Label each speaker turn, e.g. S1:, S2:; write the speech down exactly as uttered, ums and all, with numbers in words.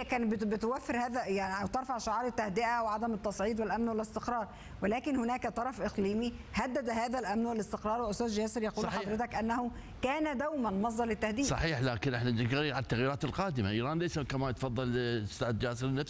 S1: هي كانت بتوفر هذا يعني او ترفع شعار التهدئه وعدم التصعيد والامن والاستقرار، ولكن هناك طرف اقليمي هدد هذا الامن والاستقرار. واستاذ جاسر يقول صحيح. حضرتك انه كان دوما مصدر للتهديد.
S2: صحيح، لكن احنا نقرأ على التغييرات القادمه. ايران ليس كما تفضل الاستاذ جاسر نفس